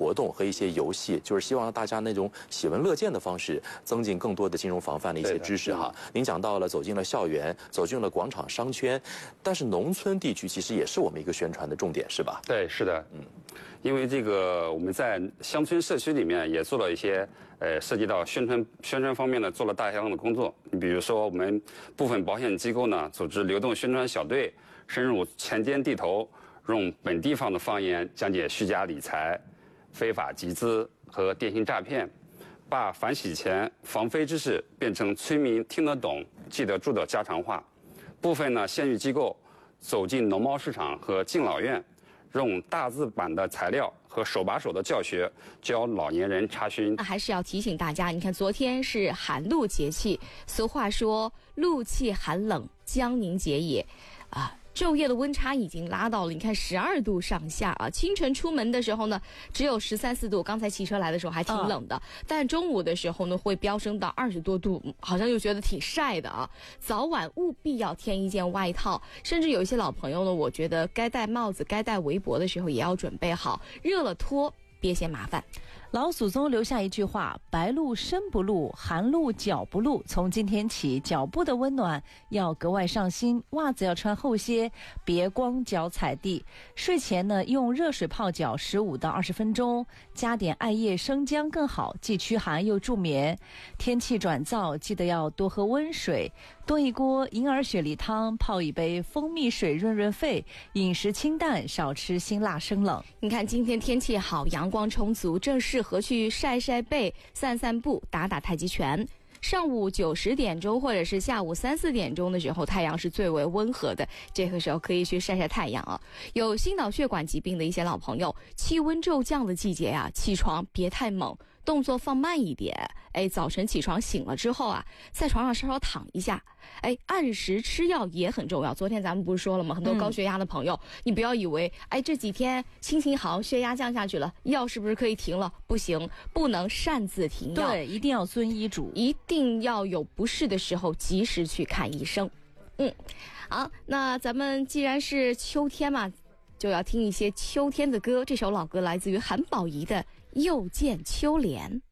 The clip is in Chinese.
活动和一些游戏，就是希望让大家那种喜闻乐见的方式，增进更多的金融防范的一些知识哈。您讲到了走进了校园，走进了广场商圈，但是农村地区其实也是我们一个宣传的重点，是吧？ 对，是的，因为这个我们在乡村社区里面也做了一些涉及到宣传方面呢，做了大量的工作。你比如说，我们部分保险机构呢，组织流动宣传小队，深入田间地头，用本地方的方言讲解虚假理财、非法集资和电信诈骗，把反洗钱、防非知识变成村民听得懂、记得住的家常话。部分呢，县域机构走进农贸市场和敬老院，用大字版的材料和手把手的教学教老年人查询。 还是要提醒大家，你看昨天是寒露节气，俗话说露气寒冷，将凝结也，昼夜的温差已经拉到了，你看12度上下啊。清晨出门的时候呢，只有13、14度，刚才骑车来的时候还挺冷的，但中午的时候呢，会飙升到20多度，好像又觉得挺晒的啊。早晚务必要添一件外套，甚至有一些老朋友呢，我觉得该戴帽子、该戴围脖的时候也要准备好，热了脱，别嫌麻烦。 老祖宗留下一句话：白露身不露，寒露脚不露。从今天起，脚部的温暖要格外上心，袜子要穿厚些，别光脚踩地。睡前呢，用热水泡脚15到20分钟，加点艾叶、生姜更好，既驱寒又助眠。天气转燥，记得要多喝温水，炖一锅银耳雪梨汤，泡一杯蜂蜜水润润肺。饮食清淡，少吃辛辣生冷。 你看今天天气好，阳光充足，正适合去晒晒背、散散步、打打太极拳。上午9、10点钟或者是下午3、4点钟的时候，太阳是最为温和的，这个时候可以去晒晒太阳啊。有心脑血管疾病的一些老朋友，气温骤降的季节啊，起床别太猛，动作放慢一点。早晨起床醒了之后啊，在床上稍稍躺一下。按时吃药也很重要。昨天咱们不是说了吗？很多高血压的朋友，你不要以为这几天心情好，血压降下去了，药是不是可以停了？不行，不能擅自停药。 对，一定要遵医嘱， 一定要有不适的时候及时去看医生。好，那咱们既然是秋天嘛，就要听一些秋天的歌。这首老歌来自于韩宝仪的《又见秋莲》。